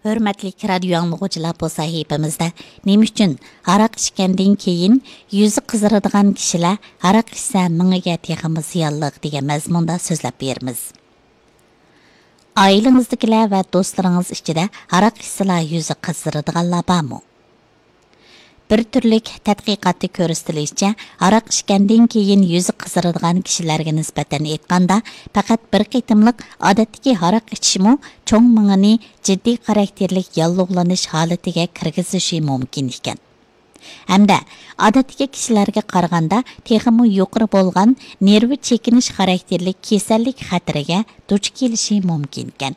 Hörmətli radio anlıqçılar bu sahibimizdə nima üçün araq içkəndən keyin yüzü qızaradigan kişilər araq içsə mingiga texmi ziyonliq degan mazmunda so'zlab beramiz. Ailəngizdagilar və dostlarınız içində araq içsələr yüzü qızaradiganlar bormi? Bir türlük tədqiqatda ko'rsatilishicha, araq ichgandan keyin yuzi qizaradigan kishilarga nisbatan aytganda, faqat bir qitimliq odatdagi araq ichishmi cho'ng mingini jiddiy xarakterlik yallig'lanish holatiga kirgizishi mumkin ekan. Hamda odatdagi kishilarga qaraganda texmi yuqori bo'lgan nervi chekinish xarakterlik kasallik xatiriga duch kelishi mumkin ekan.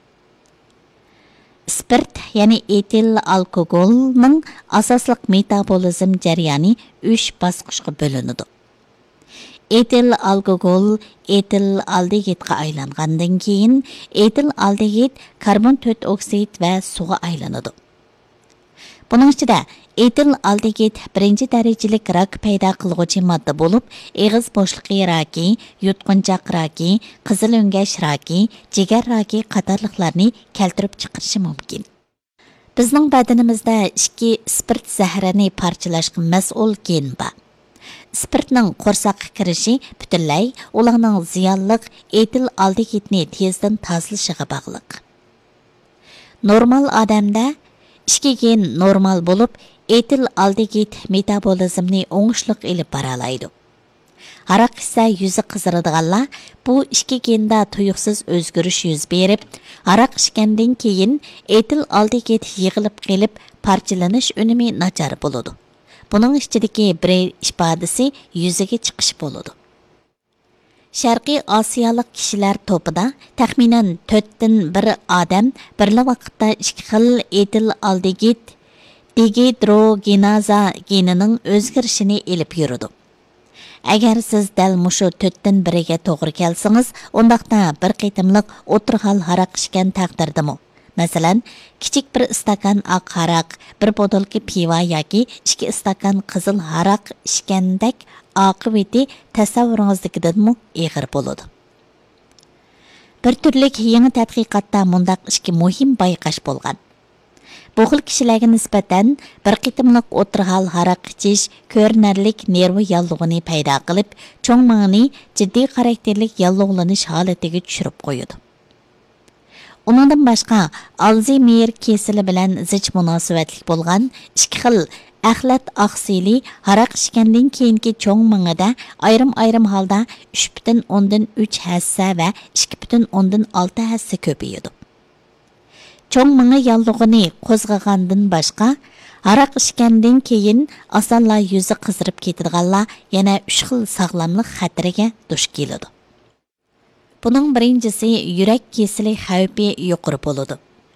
Spirt, ya'ni etil alkogolning asosliq metabolizm jarayoni 3 bosqichga bo'linadi. Etil alkogol etil aldegidga aylangandan keyin etil aldegid karbon 4 oksid va suvga aylanadi. Buning ichida etil aldegid birinchi darajalik rak paydo qiluvchi modda bo'lib, eg'iz bo'shliqi raki, yutqunchoq raki, qizil o'ngash raki, jigar raki qatorliqlarni keltirib chiqarishi mumkin. Bizning badanimizda ikki spirt zahrini parchalashga mas'ul gen bor. Spirtning qo'rsaqqa kirishi butunlay ularning ziyonliq etil aldegidni tezdan tozalashiga bog'liq. Normal odamda ishki gen normal bo'lib, etil aldegid metabolizmni o'ngishliq ilib boralaydi. Araq ise yüzü qizaradiganlar bu ishki genda tuyuqsiz o'zgarish yuz berib, araq ichgandan keyin etil aldegid yig'ilib qelib, parchalanish unumi nachar bo'ladi. Buning ichidagi bir ifodasi yuziga chiqish bo'ladi. Sharqiy Osiyolik kishilar topida taxminan 4 dan 1 odam birla vaqtda ikki xil etil aldegid dehidrogenaza genining o'zgarishini elib yuradi. Agar siz dal mushu 4 dan 1ga to'g'ri kelsangiz, undaqda bir qitimliq o'tirxal haraq ichgan taqdirdimi? Masalan, kichik bir stakan oq haraq, bir botolka piva yoki 2 stakan qizil haraq ichgandak oqibati tasavvuringizdagidanmi ig'ir bo'ladi. Bir turlik yangi tadqiqotda mundaq ikki muhim bayqash bo'lgan. Bu xil kishilarga nisbatan bir qitimliq o'tirxal haraq ichish ko'rinarlik nervi yallig'ini paydo qilib, cho'ng mingni jiddiy xarakterlik yallig'lanish holatiga tushirib qo'yadi. Uningdan boshqa Alzheimer kasali bilan zich munosabatlik bo'lgan ikki xil axlat oqsili haraq ichgandan keyingi cho'ng mingida ayrim holda 3,3 hassa va 2,6 hassa ko'payadi. Cho'ng mingi yallig'ini qo'zg'agandan boshqa araq ichgandan keyin osonla yuzi qizirib ketadiganlar yana 3 xil sog'lomlik xatiriga duch keladi. Buning birinchisi yurak kasali xavfi yuqori bo'ladi.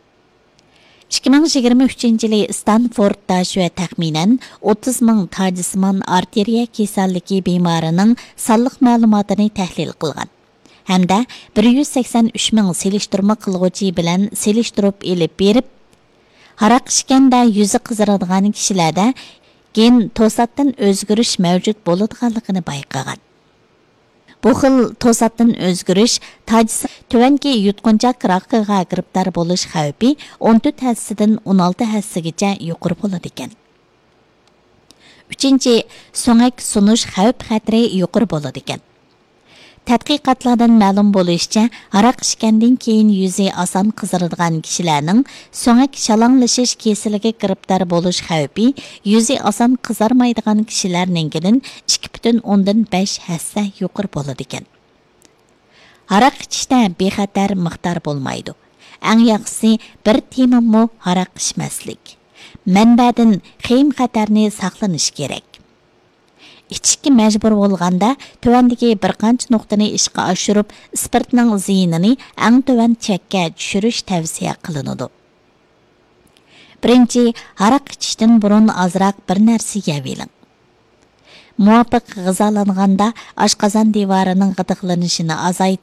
2023-yili Stanfordda shu taxminan 30 ming tajismon arteriya kasalligi bemorining sonliq ma'lumotini tahlil qilgan. Hamda 183 ming selishtirma qilg'uchi bilan selishtirib elib berib, haraq ichganda yuzi qizaradigan kishilarda gen to'satdan o'zgarish mavjud bo'ladiganligini bayqagan. Bu xil to'satdan o'zgarish tuvanki yutqunchoq raqiga giribdor bo'lish xavfi 14 hassadan 16 hassagacha yuqori bo'ladi ekan. Uchinchi, so'ngak sunish xavf xatiri yuqori bo'ladi ekan. Tadqiqotlardan ma'lum bo'lishicha, araq ichgandan keyin yuzi oson qizaradigan kishilarning so'ngak shalanglashish kasaliga giribdor bo'lish xavfi yuzi oson qizarmaydigan kishilarninkidan 2,5 hassa yuqori bo'ladi ekan. Araq ichishda bexatar miqdor bo'lmaydi. Eng yaxshisi bir temimmo araq ichmaslik. Manbadan xim xatarni saqlanish kerak. İçki məcbur bo'lganda tövəndəki bir qancha nuqtani ishqa oshirib, spirtning ziyinini eng tövən chekka tushirish tavsiya qilinadi. Birinchi, araq ichishdan burun azroq bir narsa yeyiling. Muvofiq g'izolanganda oshqozon devorining g'idiqlanishini azaytib